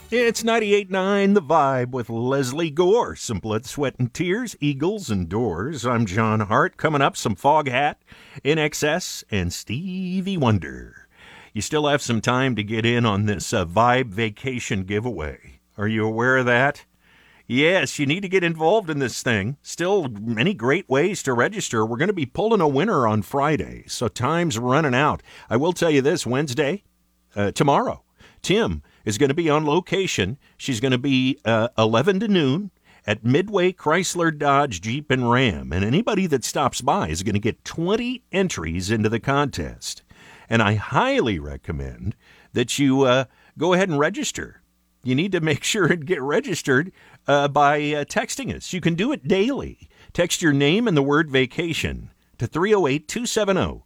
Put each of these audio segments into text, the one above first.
It's 98.9 The Vibe with Leslie Gore. Some blood, sweat, and tears, Eagles and Doors. I'm John Hart. Coming up, some Foghat, In Excess, and Stevie Wonder. You still have some time to get in on this Vibe Vacation giveaway. Are you aware of that? Yes, you need to get involved in this thing. Still many great ways to register. We're going to be pulling a winner on Friday, so time's running out. I will tell you this, Wednesday, tomorrow, Tim is going to be on location. She's going to be 11 to noon at Midway Chrysler Dodge Jeep and Ram. And anybody that stops by is going to get 20 entries into the contest. And I highly recommend that you go ahead and register. You need to make sure and get registered by texting us. You can do it daily. Text your name and the word vacation to 308-270-0989.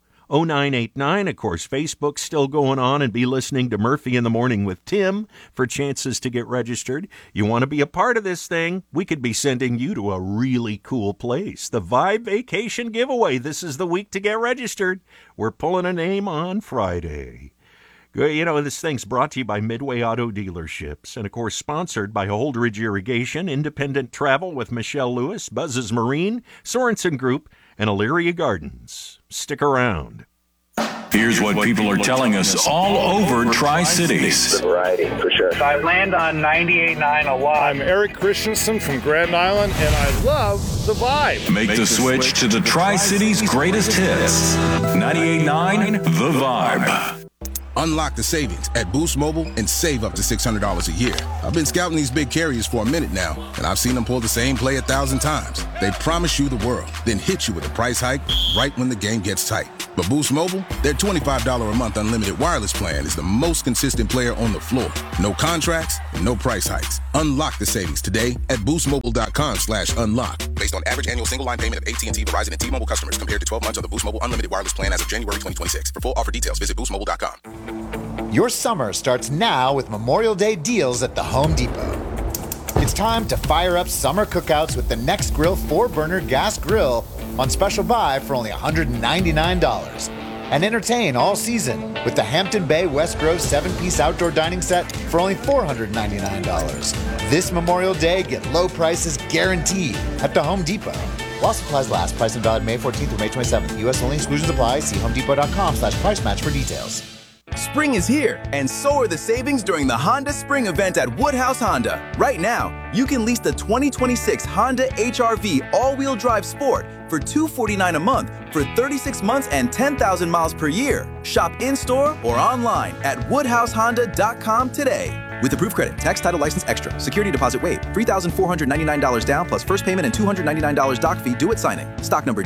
Of course, Facebook's still going on, and be listening to Murphy in the Morning with Tim for chances to get registered. You want to be a part of this thing? We could be sending you to a really cool place. The Vibe Vacation Giveaway. This is the week to get registered. We're pulling a name on Friday. You know, this thing's brought to you by Midway Auto Dealerships and, of course, sponsored by Holdridge Irrigation, Independent Travel with Michelle Lewis, Buzz's Marine, Sorensen Group, and Elyria Gardens. Stick around. Here's what people are telling us all over Tri-Cities. The variety, for sure. I land on 98.9 a lot. I'm Eric Christensen from Grand Island, and I love the vibe. Make the switch to the Tri-Cities' greatest hits. 98.9 The Vibe. Unlock the savings at Boost Mobile and save up to $600 a year. I've been scouting these big carriers for a minute now, and I've seen them pull the same play 1,000 times. They promise you the world, then hit you with a price hike right when the game gets tight. But Boost Mobile, their $25 a month unlimited wireless plan is the most consistent player on the floor. No contracts, no price hikes. Unlock the savings today at boostmobile.com/unlock. Based on average annual single line payment of AT&T, Verizon, and T-Mobile customers compared to 12 months of the Boost Mobile unlimited wireless plan as of January 2026. For full offer details, visit boostmobile.com. Your summer starts now with Memorial Day deals at the Home Depot. It's time to fire up summer cookouts with the Next Grill 4-burner gas grill on special buy for only $199. And entertain all season with the Hampton Bay West Grove 7-piece outdoor dining set for only $499. This Memorial Day, get low prices guaranteed at the Home Depot. While supplies last. Price and valid May 14th through May 27th. U.S. only. Exclusions apply. See homedepot.com/price match for details. Spring is here, and so are the savings during the Honda Spring event at Woodhouse Honda. Right now, you can lease the 2026 Honda HR-V all-wheel drive Sport for $249 a month for 36 months and 10,000 miles per year. Shop in-store or online at woodhousehonda.com today. With approved credit, tax, title, license extra, security deposit waived, $3,499 down plus first payment and $299 doc fee due at signing. Stock number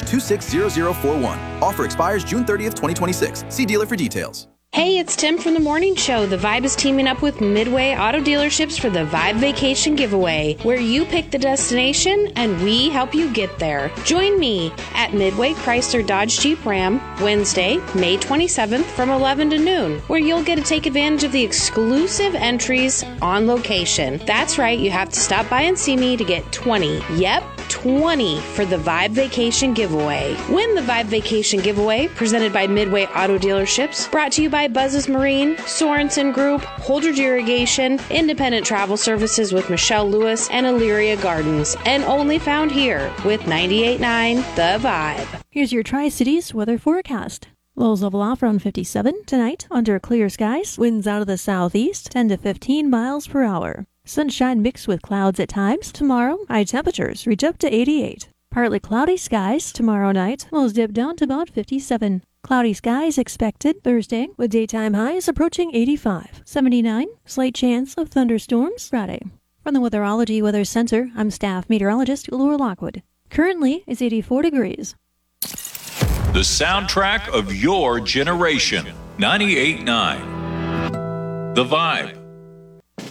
GH260041. Offer expires June 30th, 2026. See dealer for details. Hey, it's Tim from The Morning Show. The Vibe is teaming up with Midway Auto Dealerships for the Vibe Vacation Giveaway, where you pick the destination and we help you get there. Join me at Midway Chrysler Dodge Jeep Ram Wednesday, May 27th from 11 to noon, where you'll get to take advantage of the exclusive entries on location. That's right, you have to stop by and see me to get 20. Yep, 20 for the Vibe Vacation Giveaway. Win the Vibe Vacation Giveaway, presented by Midway Auto Dealerships, brought to you by Buzz's Marine, Sorensen Group, Holdridge Irrigation, Independent Travel Services with Michelle Lewis, and Elyria Gardens, and only found here with 98.9 The Vibe. Here's your Tri-Cities weather forecast. Lows level off around 57 tonight under clear skies. Winds out of the southeast 10 to 15 miles per hour. Sunshine mixed with clouds at times. Tomorrow, high temperatures reach up to 88. Partly cloudy skies tomorrow night. Lows dip down to about 57. Cloudy skies expected Thursday with daytime highs approaching 85. 79. Slight chance of thunderstorms Friday. From the Weatherology Weather Center, I'm staff meteorologist Laura Lockwood. Currently, it's 84 degrees. The soundtrack of your generation. 98.9 The Vibe.